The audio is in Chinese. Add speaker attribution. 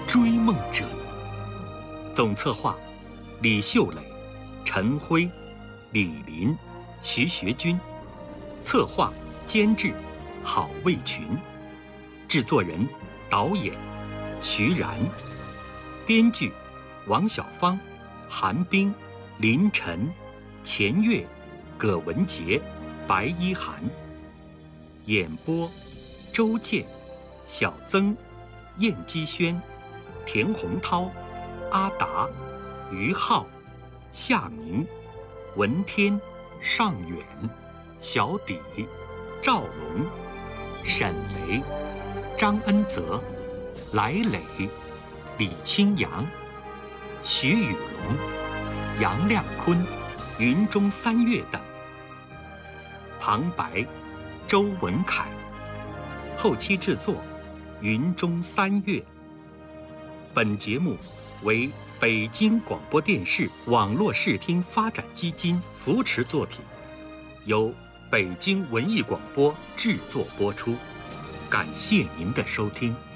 Speaker 1: 追梦者。总策划李秀磊、陈辉、李林、徐学军，策划监制郝卫群，制作人导演徐然，编剧王小芳、韩冰、林晨、钱月、葛文杰、白一涵，演播周健、小曾、燕姬轩、田洪涛、阿达、于浩、夏明、文天、尚远、小底、赵龙、沈雷、张恩泽、来磊、李清扬、徐宇龙、杨亮坤、云中三月等。旁白周文凯，后期制作云中三月。本节目为北京广播电视网络视听发展基金扶持作品，由北京文艺广播制作播出。感谢您的收听。